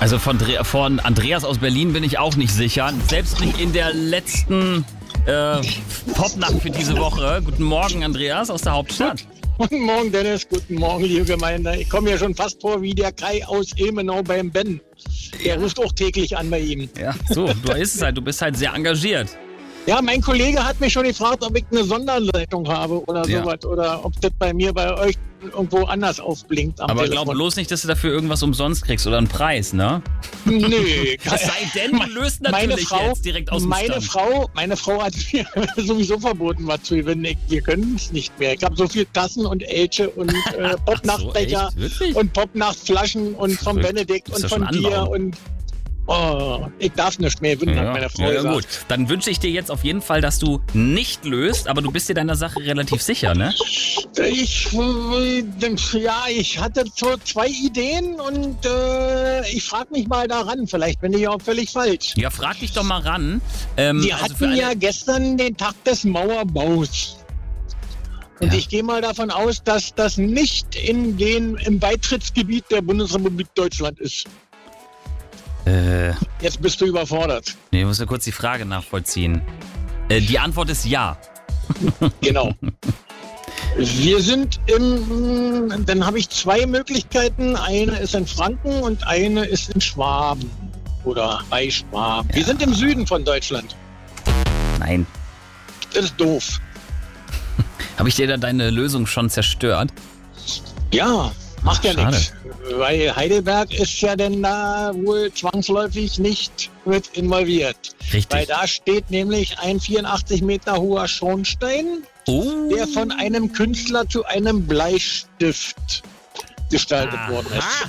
Also von Andreas aus Berlin bin ich auch nicht sicher. Selbst nicht in der letzten Popnacht für diese Woche. Guten Morgen, Andreas aus der Hauptstadt. Guten Morgen, Dennis. Guten Morgen, liebe Gemeinde. Ich komme ja schon fast vor wie der Kai aus Ilmenau beim Ben. Der ruft auch täglich an bei ihm. Ja, so, du bist halt sehr engagiert. Ja, mein Kollege hat mich schon gefragt, ob ich eine Sonderleitung habe oder sowas. Oder ob das bei mir, bei euch irgendwo anders aufblinkt am Aber Telefon. glaub bloß nicht, dass du dafür irgendwas umsonst kriegst oder einen Preis, ne? Nee. Es sei denn, du löst natürlich jetzt direkt aus dem Stand. Meine Frau hat mir sowieso verboten, was zu gewinnen. Wir können es nicht mehr. Ich habe so viel Tassen und Elche und Popnachtbecher und Popnachtflaschen und von Benedikt und von dir und ich darf nicht mehr gewinnen, hat meine Frau gesagt. Gut, dann wünsche ich dir jetzt auf jeden Fall, dass du nicht löst, aber du bist dir deiner Sache relativ sicher, ne? Ich hatte so 2 Ideen und ich frage mich mal daran. Vielleicht bin ich auch völlig falsch. Ja, frag dich doch mal ran. Wir hatten ja gestern den Tag des Mauerbaus. Und ich gehe mal davon aus, dass das nicht im Beitrittsgebiet der Bundesrepublik Deutschland ist. Jetzt bist du überfordert. Nee, ich muss ja kurz die Frage nachvollziehen. Die Antwort ist ja. Genau. Wir sind dann habe ich 2 Möglichkeiten. Eine ist in Franken und eine ist in Schwaben. Oder bei Schwaben. Wir sind im Süden von Deutschland. Nein. Das ist doof. Habe ich dir da deine Lösung schon zerstört? Ja, macht ja nichts. Weil Heidelberg ist ja denn da wohl zwangsläufig nicht mit involviert. Richtig. Weil da steht nämlich ein 84 Meter hoher Schornstein, der von einem Künstler zu einem Bleistift gestaltet worden ist.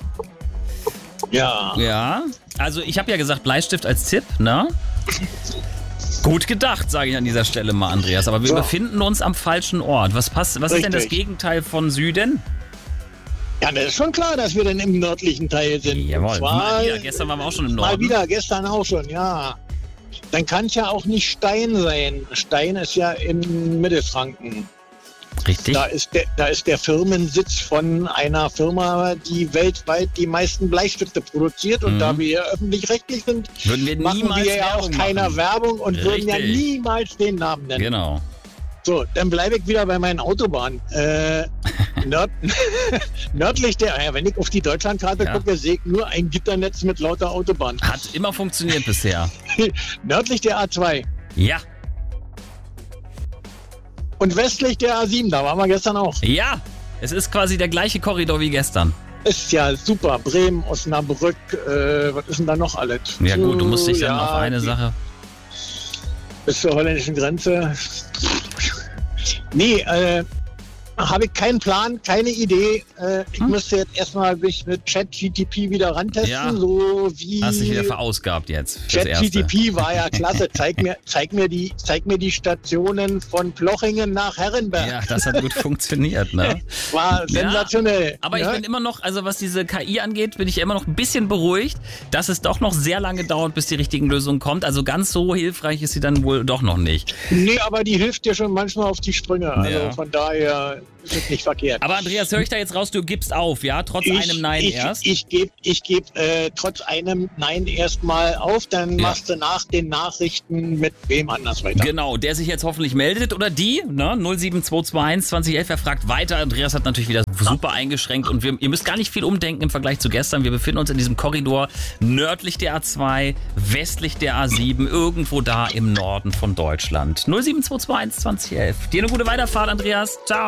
Ja. Ja, also ich habe ja gesagt Bleistift als Tipp, ne? Gut gedacht, sage ich an dieser Stelle mal, Andreas. Aber wir befinden uns am falschen Ort. Was ist denn das Gegenteil von Süden? Ja, das ist schon klar, dass wir dann im nördlichen Teil sind. Jawohl, mal wieder. Gestern waren wir auch schon im Norden. Mal wieder, gestern auch schon, ja. Dann kann es ja auch nicht Stein sein. Stein ist ja in Mittelfranken. Richtig. Da ist der Firmensitz von einer Firma, die weltweit die meisten Bleistifte produziert. Und da wir öffentlich-rechtlich sind, machen wir ja auch keiner Werbung und würden ja niemals den Namen nennen. Genau. So, dann bleibe ich wieder bei meinen Autobahnen. Nördlich wenn ich auf die Deutschlandkarte gucke, sehe ich nur ein Gitternetz mit lauter Autobahnen. Hat immer funktioniert bisher. Nördlich der A2. Ja. Und westlich der A7, da waren wir gestern auch. Ja, es ist quasi der gleiche Korridor wie gestern. Ist ja super. Bremen, Osnabrück, was ist denn da noch alles? Ja gut, du musst dich dann auf eine Sache... Bis zur holländischen Grenze. Nee, habe ich keinen Plan, keine Idee. Ich müsste jetzt erstmal mich mit ChatGTP wieder rantesten. Ja. So wie hast dich wieder verausgabt jetzt. ChatGTP war ja klasse. Zeig mir die Stationen von Plochingen nach Herrenberg. Ja, das hat gut funktioniert, ne? War sensationell. Aber ich bin immer noch, also was diese KI angeht, bin ich immer noch ein bisschen beruhigt, dass es doch noch sehr lange dauert, bis die richtigen Lösungen kommt. Also ganz so hilfreich ist sie dann wohl doch noch nicht. Nee, aber die hilft dir schon manchmal auf die Sprünge. Also von daher ist es nicht verkehrt. Aber Andreas, höre ich da jetzt raus, du gibst auf, ja? Trotz einem Nein erst? Ich gebe trotz einem Nein erstmal auf, dann machst du nach den Nachrichten mit wem anders weiter. Genau, der sich jetzt hoffentlich meldet oder die, ne? 07221 2011, wer fragt weiter. Andreas hat natürlich wieder super eingeschränkt und ihr müsst gar nicht viel umdenken im Vergleich zu gestern. Wir befinden uns in diesem Korridor nördlich der A2, westlich der A7, irgendwo da im Norden von Deutschland. 07221 2011. Dir eine gute Weiterfahrt, Andreas. Ciao.